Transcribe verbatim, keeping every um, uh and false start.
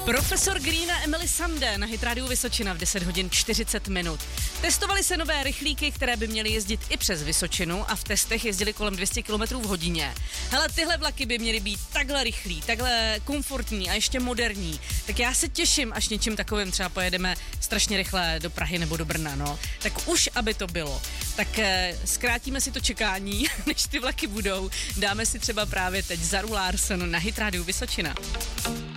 Profesor Green a Emily Sande na Hit Radio Vysočina v deset hodin čtyřicet minut. Testovali se nové rychlíky, které by měly jezdit i přes Vysočinu a v testech jezdili kolem dvě stě kilometrů v hodině. Hele, tyhle vlaky by měly být takhle rychlí, takhle komfortní a ještě moderní. Tak já se těším, až něčím takovým třeba pojedeme strašně rychle do Prahy nebo do Brna, no. Tak už, aby to bylo. Tak eh, zkrátíme si to čekání, než ty vlaky budou. Dáme si třeba právě teď Zaru Larson na Hit Radio Vysočina.